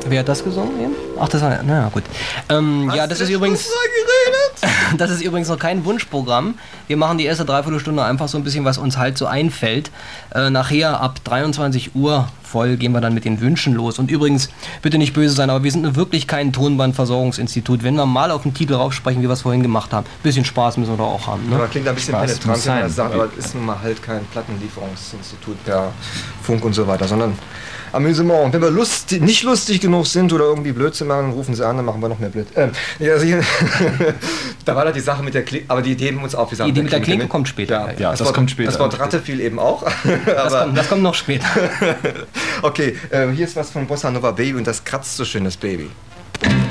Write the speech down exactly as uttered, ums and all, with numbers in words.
Wer hat das gesungen eben? Ach, das war, naja, gut. Ähm, ja, das ist übrigens, das ist übrigens noch kein Wunschprogramm. Wir machen die erste Dreiviertelstunde einfach so ein bisschen, was uns halt so einfällt. Äh, nachher ab dreiundzwanzig Uhr voll gehen wir dann mit den Wünschen los. Und übrigens, bitte nicht böse sein, aber wir sind wirklich kein Tonbandversorgungsinstitut. Wenn wir mal auf den Titel raufsprechen, wie wir es vorhin gemacht haben, ein bisschen Spaß müssen wir doch auch haben. Ne? Ja, klingt ein bisschen Spaß penetrant, wenn man das sagt, sein. aber es ist nun mal halt kein Plattenlieferungsinstitut per Funk und so weiter, sondern Amüsement. Und wenn wir lustig, nicht lustig genug sind oder irgendwie Blödsinn machen, rufen sie an, dann machen wir noch mehr Blödsinn. Ähm, ja, also hier, da war da die Sache mit der Klinke, aber die heben uns auf. Die, die Idee mit der Klinke mit. kommt später. Ja, ja, ja das, das Wort, kommt später. Das Wort Ratte fiel eben auch. das, kommt, das kommt noch später. Okay, äh, hier ist was von Bossa Nova Baby und das kratzt so schön, das Baby.